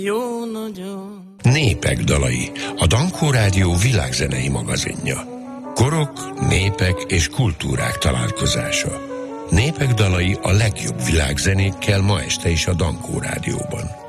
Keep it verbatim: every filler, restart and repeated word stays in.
Jó nagyon. Népek dalai, a Dankó Rádió világzenei magazinja. Korok, népek és kultúrák találkozása. Népek dalai a legjobb világzenékkel ma este is a Dankó Rádióban.